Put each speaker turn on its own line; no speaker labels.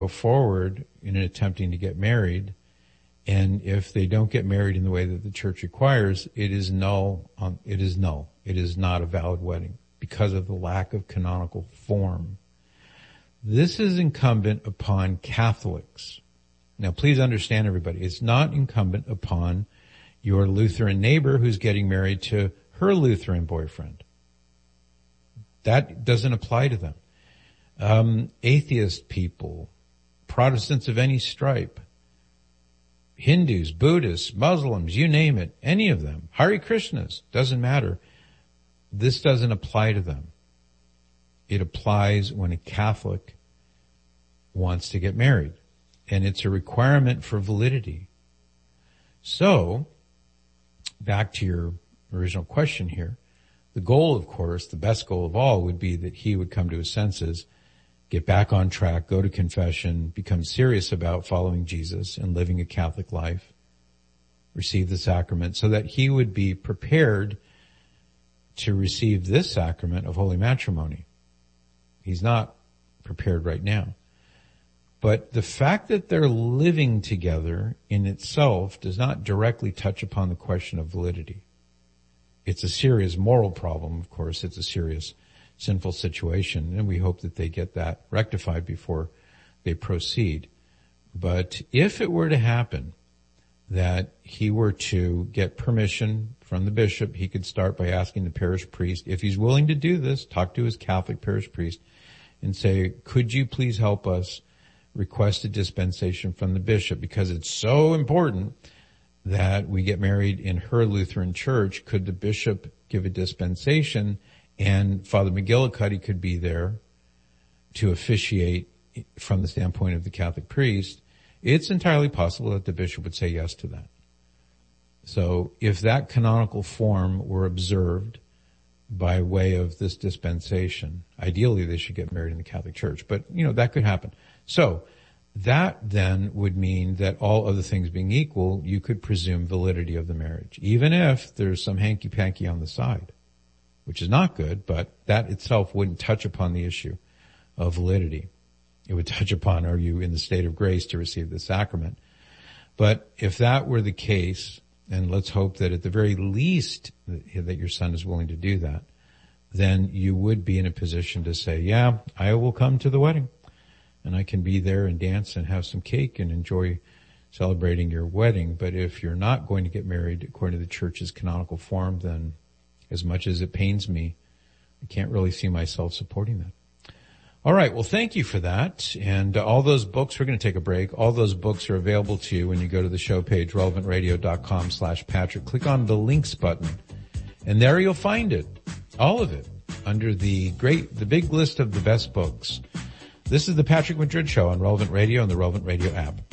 go forward in attempting to get married, and if they don't get married in the way that the church requires, it is null. It is null. It is not a valid wedding because of the lack of canonical form. This is incumbent upon Catholics. Now, please understand, everybody, it's not incumbent upon your Lutheran neighbor who's getting married to her Lutheran boyfriend. That doesn't apply to them. Atheist people, Protestants of any stripe, Hindus, Buddhists, Muslims, you name it, any of them, Hare Krishnas, doesn't matter. This doesn't apply to them. It applies when a Catholic wants to get married, and it's a requirement for validity. So, back to your original question here, the goal, of course, the best goal of all would be that he would come to his senses, get back on track, go to confession, become serious about following Jesus and living a Catholic life, receive the sacrament, so that he would be prepared to receive this sacrament of holy matrimony. He's not prepared right now. But the fact that they're living together in itself does not directly touch upon the question of validity. It's a serious moral problem, of course. It's a serious sinful situation, and we hope that they get that rectified before they proceed. But if it were to happen that he were to get permission from the bishop, he could start by asking the parish priest, if he's willing to do this, talk to his Catholic parish priest and say, could you please help us request a dispensation from the bishop, because it's so important that we get married in her Lutheran church. Could the bishop give a dispensation, and Father McGillicuddy could be there to officiate from the standpoint of the Catholic priest? It's entirely possible that the bishop would say yes to that. So if that canonical form were observed by way of this dispensation, ideally they should get married in the Catholic Church, but that could happen. So that then would mean that all other things being equal, you could presume validity of the marriage, even if there's some hanky-panky on the side, which is not good, but that itself wouldn't touch upon the issue of validity. It would touch upon, are you in the state of grace to receive the sacrament? But if that were the case, and let's hope that at the very least that your son is willing to do that, then you would be in a position to say, yeah, I will come to the wedding, and I can be there and dance and have some cake and enjoy celebrating your wedding. But if you're not going to get married according to the church's canonical form, then as much as it pains me, I can't really see myself supporting that. All right. Well, thank you for that. And all those books, we're going to take a break. All those books are available to you when you go to the show page, relevantradio.com/Patrick. Click on the links button, and there you'll find it, all of it, under the big list of the best books. This is the Patrick Madrid Show on Relevant Radio and the Relevant Radio app.